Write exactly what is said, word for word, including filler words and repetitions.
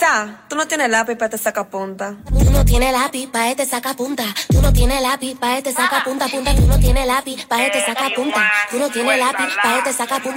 Ya, tú no tienes lápiz para este sacapunta. Tú no tienes lápiz pa' este sacapunta. Tú no tienes lápiz pa' este sacapunta, punta. Tú no tienes lápiz pa' este sacapunta. Tú no tienes lápiz pa' este sacapunta.